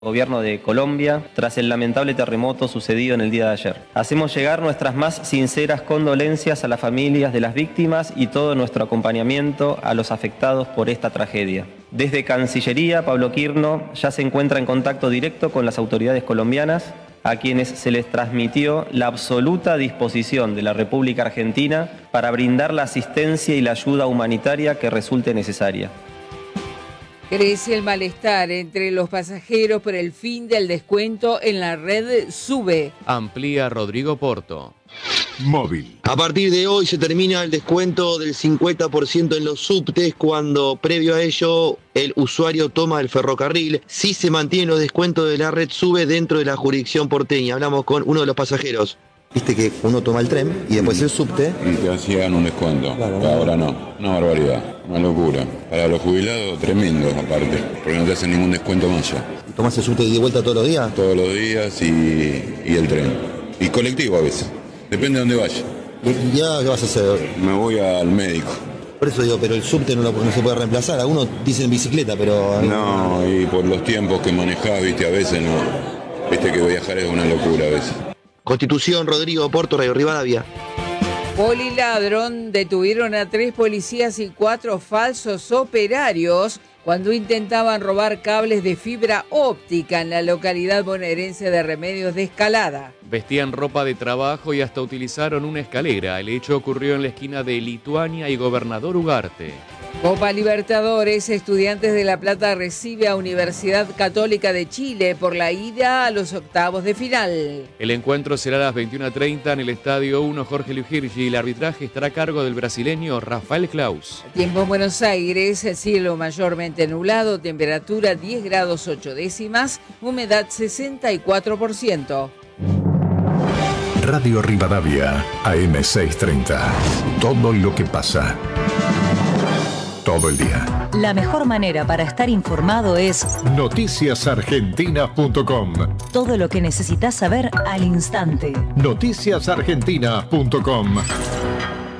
Gobierno de Colombia tras el lamentable terremoto sucedido en el día de ayer. Hacemos llegar nuestras más sinceras condolencias a las familias de las víctimas y todo nuestro acompañamiento a los afectados por esta tragedia. Desde Cancillería, Pablo Quirno ya se encuentra en contacto directo con las autoridades colombianas, a quienes se les transmitió la absoluta disposición de la República Argentina para brindar la asistencia y la ayuda humanitaria que resulte necesaria. Crece el malestar entre los pasajeros por el fin del descuento en la red SUBE. Amplía Rodrigo Porto. Móvil. A partir de hoy se termina el descuento del 50% en los subtes cuando previo a ello el usuario toma el ferrocarril. Sí se mantienen los descuentos de la red SUBE dentro de la jurisdicción porteña. Hablamos con uno de los pasajeros. Viste que uno toma el tren y después el subte. Y te hacían un descuento. Claro, ahora no. Una barbaridad. Una locura. Para los jubilados, tremendo aparte. Porque no te hacen ningún descuento más ya. ¿Tomás el subte de vuelta todos los días? Todos los días y el tren. Y colectivo a veces. Depende de dónde vaya. ¿Y ya qué vas a hacer? Me voy al médico. Por eso digo, pero el subte no se puede reemplazar. Algunos dicen bicicleta, pero... No, y por los tiempos que manejás, viste, a veces no. Viste que viajar es una locura a veces. Constitución, Rodrigo Porto, Radio Rivadavia. Poliladrón detuvieron a 3 policías y 4 falsos operarios cuando intentaban robar cables de fibra óptica en la localidad bonaerense de Remedios de Escalada. Vestían ropa de trabajo y hasta utilizaron una escalera. El hecho ocurrió en la esquina de Lituania y Gobernador Ugarte. Copa Libertadores, Estudiantes de La Plata recibe a Universidad Católica de Chile por la ida a los octavos de final. El encuentro será a las 21:30 en el Estadio 1 Jorge Luhirgi y el arbitraje estará a cargo del brasileño Rafael Claus. Tiempo en Buenos Aires, cielo mayormente nublado, temperatura 10 grados 8 décimas, humedad 64%. Radio Rivadavia, AM630. Todo lo que pasa. Todo el día. La mejor manera para estar informado es noticiasargentinas.com. Todo lo que necesitas saber al instante. Noticiasargentinas.com.